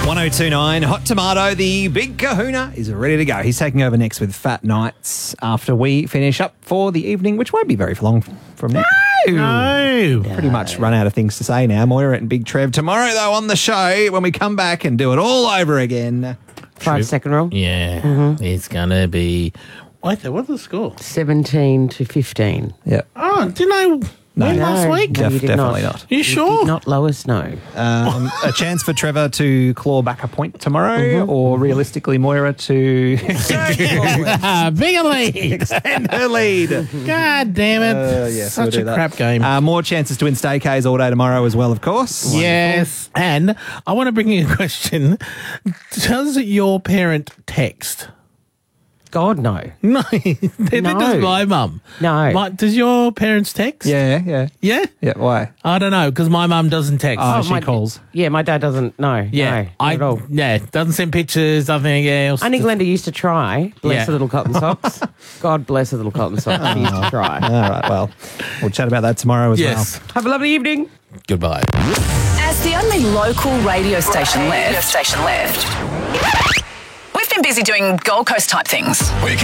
1029 Hot Tomato, the big kahuna, is ready to go. He's taking over next with Fat Nights after we finish up for the evening, which won't be very long from now. No. Pretty much run out of things to say now. Moira and Big Trev tomorrow, though, on the show when we come back and do it all over again. 5-second rule. Yeah. It's going to be... Wait, what's the score? 17-15. Yeah. Oh, didn't I win last week? No, you did Definitely not. not. You sure? Did not Lois, no. A chance for Trevor to claw back a point tomorrow, or realistically Moira to Bigger lead. extend her lead. God damn it. Yes, we'll Such do a that. crap game. More chances to win Staycays all day tomorrow as well, of course. Yes. And I want to bring you a question. Does your parent text? God, no. No. That does my mum. No. Does your parents text? Yeah. Yeah? Yeah, why? I don't know, because my mum doesn't text. Oh, she calls. Yeah, my dad doesn't. No. Yeah, No, not at all. Yeah, doesn't send pictures, nothing else. Only Glenda used to try. Bless Yeah. her little cotton socks. God bless her little cotton socks. She used to try. All right, well, we'll chat about that tomorrow as Yes. well. Have a lovely evening. Goodbye. As the only local radio station left, we've been busy doing Gold Coast type things. Weekend